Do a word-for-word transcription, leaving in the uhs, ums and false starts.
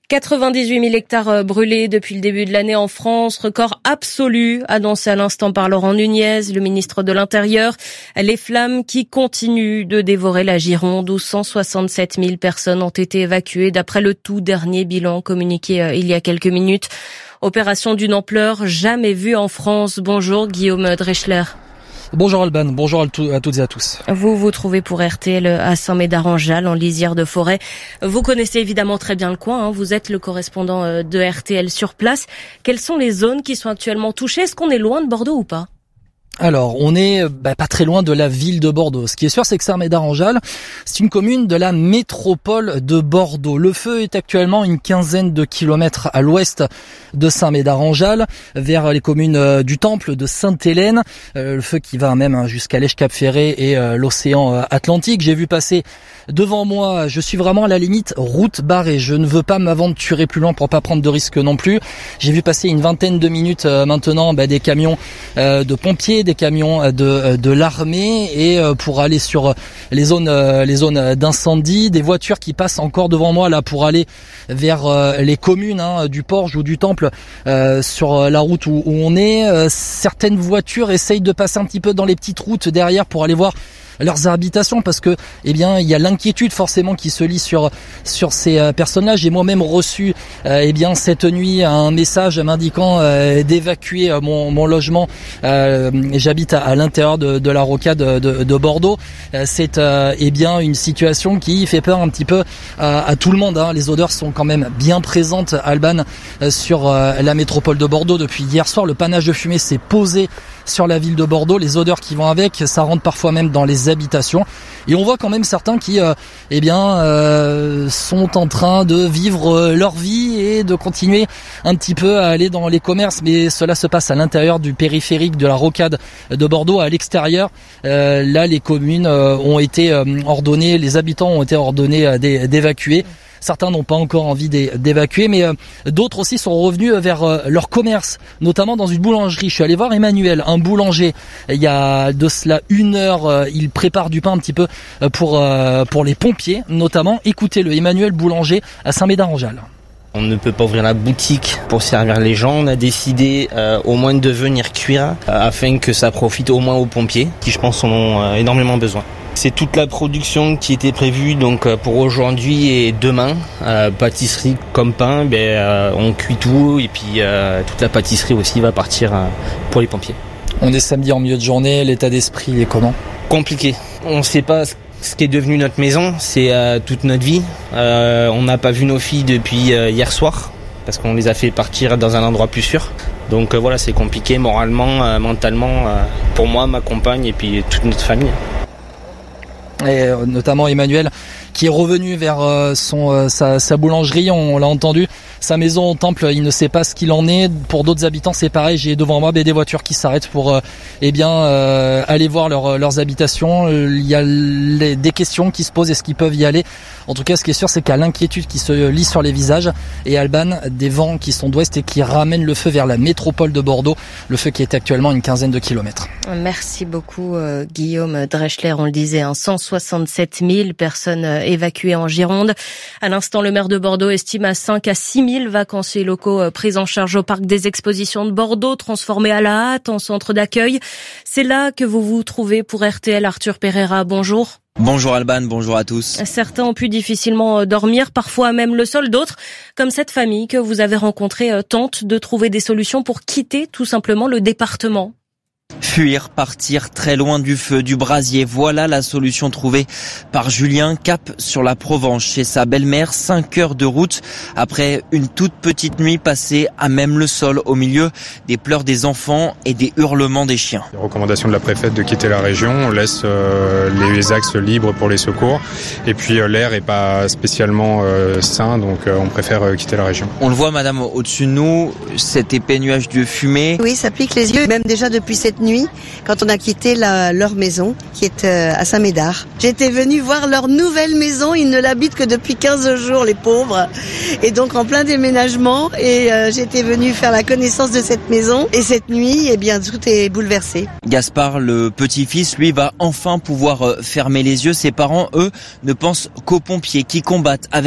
quatre-vingt-dix-huit mille hectares brûlés depuis le début de l'année en France, record absolu annoncé à l'instant par Laurent Nunez, le ministre de l'Intérieur. Les flammes qui continuent de dévorer la Gironde où cent soixante-sept mille personnes ont été évacuées d'après le tout dernier bilan communiqué il y a quelques minutes. Opération d'une ampleur jamais vue en France. Bonjour Guillaume Dreschler. Bonjour Alban, bonjour à, tout, à toutes et à tous. Vous vous trouvez pour R T L à Saint-Médard-en-Jalles, en lisière de forêt. Vous connaissez évidemment très bien le coin, hein. Vous êtes le correspondant de R T L sur place. Quelles sont les zones qui sont actuellement touchées? Est-ce qu'on est loin de Bordeaux ou pas? Alors, on est bah, pas très loin de la ville de Bordeaux. Ce qui est sûr, c'est que Saint-Médard-en-Jalles, c'est une commune de la métropole de Bordeaux. Le feu est actuellement une quinzaine de kilomètres à l'ouest de Saint-Médard-en-Jalles, vers les communes du Temple, de Sainte-Hélène. Euh, le feu qui va même jusqu'à l'Esch-Cap-Ferré et euh, l'océan Atlantique. J'ai vu passer devant moi, je suis vraiment à la limite route barrée. Je ne veux pas m'aventurer plus loin pour pas prendre de risques non plus. J'ai vu passer une vingtaine de minutes euh, maintenant bah, des camions euh, de pompiers, des camions de de l'armée et pour aller sur les zones les zones d'incendie, des voitures qui passent encore devant moi là pour aller vers les communes hein, du Porge ou du Temple euh, sur la route où, où on est. Euh, certaines voitures essayent de passer un petit peu dans les petites routes derrière pour aller voir leurs habitations parce que eh bien il y a l'inquiétude forcément qui se lit sur sur ces euh, personnes-là. J'ai moi-même reçu euh, eh bien cette nuit un message m'indiquant euh, d'évacuer euh, mon mon logement. Euh, j'habite à, à l'intérieur de, de la rocade de, de, de Bordeaux. Euh, c'est euh, eh bien une situation qui fait peur un petit peu à, à tout le monde. Hein. Les odeurs sont quand même bien présentes, Alban, euh, sur euh, la métropole de Bordeaux depuis hier soir. Le panache de fumée s'est posé sur la ville de Bordeaux. Les odeurs qui vont avec, ça rentre parfois même dans les habitations. Et on voit quand même certains qui euh, eh bien euh, sont en train de vivre leur vie et de continuer un petit peu à aller dans les commerces, mais cela se passe à l'intérieur du périphérique de la rocade de Bordeaux. À l'extérieur, euh, là les communes euh, ont été euh, ordonnées, les habitants ont été ordonnés euh, d'évacuer. Certains n'ont pas encore envie d'évacuer, mais euh, d'autres aussi sont revenus vers euh, leur commerce, notamment dans une boulangerie. Je suis allé voir Emmanuel, un boulanger. Il y a de cela une heure, euh, il prépare du pain un petit peu pour euh, pour les pompiers, notamment. Écoutez-le, Emmanuel, boulanger à Saint-Médard-en-Jalles. On ne peut pas ouvrir la boutique pour servir les gens. On a décidé euh, au moins de venir cuire euh, afin que ça profite au moins aux pompiers, qui je pense en ont euh, énormément besoin. C'est toute la production qui était prévue donc pour aujourd'hui et demain. Euh, pâtisserie comme pain, ben, euh, on cuit tout et puis euh, toute la pâtisserie aussi va partir euh, pour les pompiers. On est samedi en milieu de journée, l'état d'esprit est comment? Compliqué. On ne sait pas ce qui est devenu notre maison, c'est euh, toute notre vie. Euh, on n'a pas vu nos filles depuis euh, hier soir parce qu'on les a fait partir dans un endroit plus sûr. Donc euh, voilà, c'est compliqué moralement, euh, mentalement, euh, pour moi, ma compagne et puis toute notre famille. Et notamment Emmanuel qui est revenu vers son euh, sa, sa boulangerie, on l'a entendu, sa maison au Temple, il ne sait pas ce qu'il en est. Pour d'autres habitants c'est pareil, j'ai devant moi des voitures qui s'arrêtent pour euh, eh bien euh, aller voir leur, leurs habitations. Il y a les, des questions qui se posent, est-ce qu'ils peuvent y aller? En tout cas ce qui est sûr c'est qu'il y a l'inquiétude qui se lit sur les visages et Alban, des vents qui sont d'ouest et qui ramènent le feu vers la métropole de Bordeaux, le feu qui est actuellement une quinzaine de kilomètres. Merci beaucoup euh, Guillaume Dreschler, on le disait, hein, cent soixante-sept mille personnes euh, évacuées en Gironde. À l'instant, le maire de Bordeaux estime à cinq à six mille vacanciers locaux euh, pris en charge au parc des expositions de Bordeaux, transformés à la hâte en centre d'accueil. C'est là que vous vous trouvez pour R T L. Arthur Pereira, bonjour. Bonjour Alban, bonjour à tous. Certains ont pu difficilement dormir, parfois même le sol. D'autres, comme cette famille que vous avez rencontrée, tentent de trouver des solutions pour quitter tout simplement le département. Fuir, partir très loin du feu, du brasier, voilà la solution trouvée par Julien. Cap sur la Provence chez sa belle-mère, cinq heures de route après une toute petite nuit passée à même le sol au milieu des pleurs des enfants et des hurlements des chiens. Les recommandations de la préfète de quitter la région, on laisse euh, les axes libres pour les secours et puis euh, l'air est pas spécialement euh, sain, donc euh, on préfère euh, quitter la région. On le voit madame au-dessus de nous, cet épais nuage de fumée. Oui, ça pique les yeux, même déjà depuis cette nuit, quand on a quitté la, leur maison, qui est euh, à Saint-Médard. J'étais venue voir leur nouvelle maison, ils ne l'habitent que depuis quinze jours, les pauvres, et donc en plein déménagement, et euh, j'étais venue faire la connaissance de cette maison, et cette nuit, eh bien, tout est bouleversé. Gaspard, le petit-fils, lui, va enfin pouvoir fermer les yeux. Ses parents, eux, ne pensent qu'aux pompiers qui combattent avec